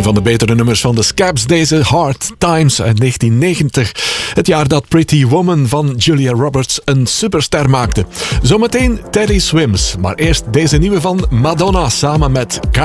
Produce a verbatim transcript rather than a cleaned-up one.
van de betere nummers van de Scabs, deze Hard Times uit negentien negentig. Het jaar dat Pretty Woman van Julia Roberts een superster maakte. Zometeen Teddy Swims, maar eerst deze nieuwe van Madonna samen met